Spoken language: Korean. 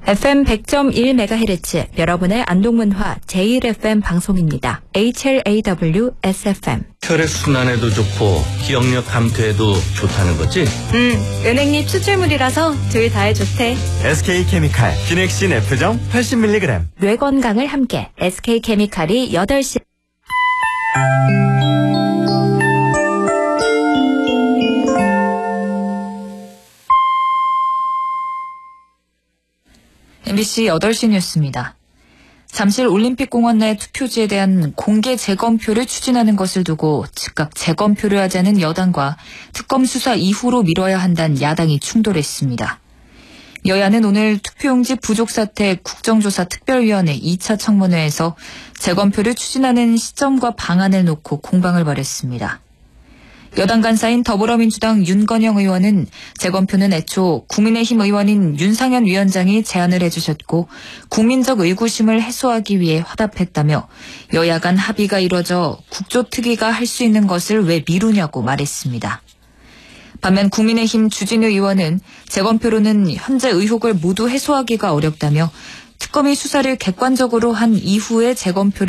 FM 100.1MHz 여러분의 안동문화 제1FM 방송입니다. HLAW SFM. 혈액순환에도 좋고 기억력 감퇴에도 좋다는 거지? 은행잎 추출물이라서 둘 다에 좋대. SK케미칼 기넥신 F점 80mg. 뇌 건강을 함께 SK케미칼이 8시. MBC 8시 뉴스입니다. 잠실 올림픽공원 내 투표지에 대한 공개 재검표를 추진하는 것을 두고 즉각 재검표를 하자는 여당과 특검 수사 이후로 미뤄야 한다는 야당이 충돌했습니다. 여야는 오늘 투표용지 부족 사태 국정조사 특별위원회 2차 청문회에서 재검표를 추진하는 시점과 방안을 놓고 공방을 벌였습니다. 여당 간사인 더불어민주당 윤건영 의원은 재검표는 애초 국민의힘 의원인 윤상현 위원장이 제안을 해주셨고 국민적 의구심을 해소하기 위해 화답했다며 여야 간 합의가 이뤄져 국조특위가 할 수 있는 것을 왜 미루냐고 말했습니다. 반면 국민의힘 주진우 의원은 재검표로는 현재 의혹을 모두 해소하기가 어렵다며 특검이 수사를 객관적으로 한 이후에 재검표를